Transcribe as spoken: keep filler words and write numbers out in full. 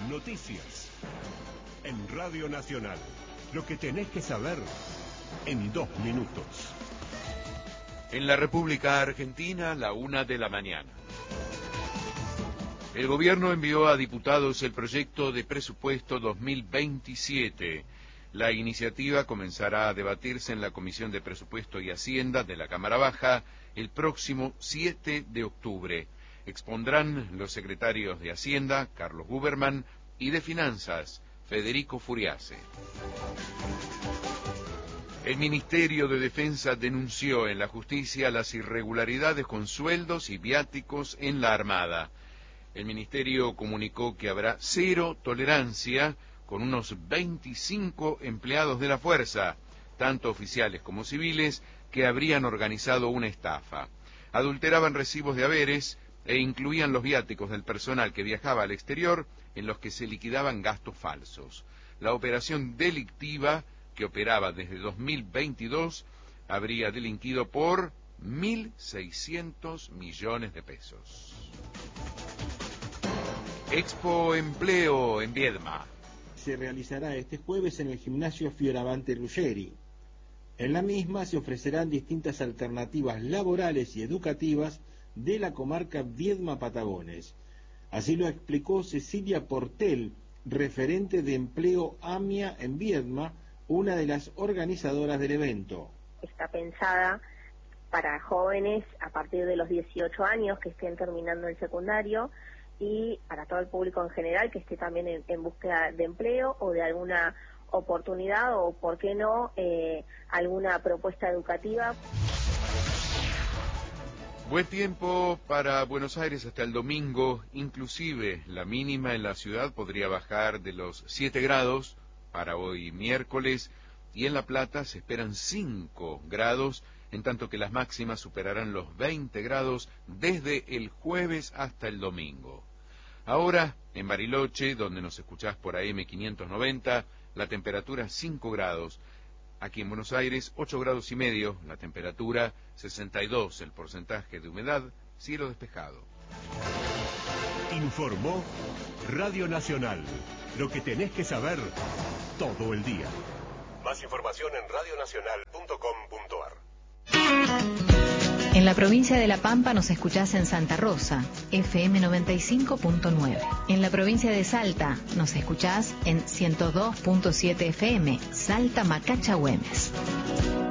Noticias. En Radio Nacional. Lo que tenés que saber en dos minutos. En la República Argentina, la una de la mañana. El gobierno envió a diputados el proyecto de presupuesto dos mil veintisiete. La iniciativa comenzará a debatirse en la Comisión de Presupuesto y Hacienda de la Cámara Baja el próximo siete de octubre. Expondrán los secretarios de Hacienda, Carlos Buberman, y de Finanzas, Federico Furiase. El Ministerio de Defensa denunció en la justicia las irregularidades con sueldos y viáticos en la Armada. El Ministerio comunicó que habrá cero tolerancia con unos veinticinco empleados de la fuerza, tanto oficiales como civiles, que habrían organizado una estafa. Adulteraban recibos de haberes e incluían los viáticos del personal que viajaba al exterior en los que se liquidaban gastos falsos. La operación delictiva, que operaba desde dos mil veintidós, habría delinquido por mil seiscientos millones de pesos. Expo Empleo en Viedma. Se realizará este jueves en el gimnasio Fioravante Ruggeri. En la misma se ofrecerán distintas alternativas laborales y educativas de la comarca Viedma-Patagones. Así lo explicó Cecilia Portel, referente de empleo AMIA en Viedma, una de las organizadoras del evento. Está pensada para jóvenes a partir de los dieciocho años que estén terminando el secundario y para todo el público en general que esté también en, en búsqueda de empleo o de alguna oportunidad o, por qué no, eh, alguna propuesta educativa. Buen tiempo para Buenos Aires hasta el domingo, inclusive la mínima en la ciudad podría bajar de los siete grados para hoy miércoles, y en La Plata se esperan cinco grados, en tanto que las máximas superarán los veinte grados desde el jueves hasta el domingo. Ahora, en Bariloche, donde nos escuchás por A M quinientos noventa, la temperatura cinco grados. Aquí en Buenos Aires, ocho grados y medio, la temperatura, sesenta y dos el porcentaje de humedad, cielo despejado. Informó Radio Nacional. Lo que tenés que saber todo el día. Más información en radio nacional punto com punto a r. En la provincia de La Pampa nos escuchás en Santa Rosa, F M noventa y cinco punto nueve. En la provincia de Salta nos escuchás en ciento dos punto siete F M, Salta Macacha Güemes.